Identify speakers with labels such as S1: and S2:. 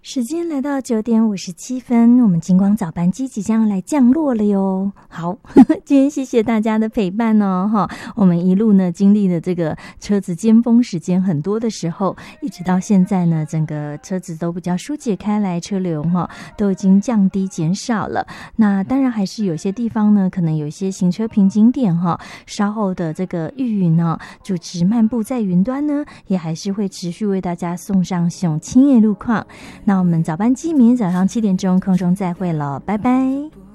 S1: 时间来到9:57，我们金光早班机即将要来降落了哟。好，今天谢谢大家的陪伴哦，我们一路呢经历了这个车子尖峰时间很多的时候，一直到现在呢，整个车子都比较疏解开来，车流都已经降低减少了。那当然还是有些地方呢，可能有一些行车瓶颈点稍后的这个玉云主持漫步在云端呢，也还是会持续为大家送上熊亲的路况。那我们早班机明天早上7点钟空中再会了，拜拜。